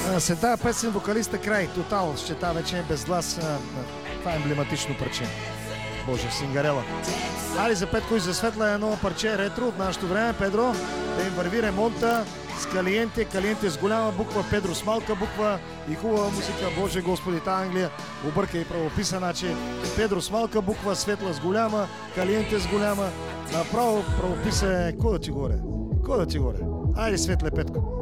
След тази песен вокалиста край, тотал, щета вече е без глас. Това е емблематично парче. Боже, Сингарела. Али за Петко и за Светла едно парче ретро от нашето време. Педро, да им върви ремонта с Калиенте. Калиенте с голяма буква, Педро с малка буква и хубава музика. Боже Господи, та Англия обърка и правописа, значи Педро с малка буква, Светла с голяма, Калиенте с голяма. Направо правописа е... Кой да ти горе? Кой да ти горе? Айде, Светле Петко.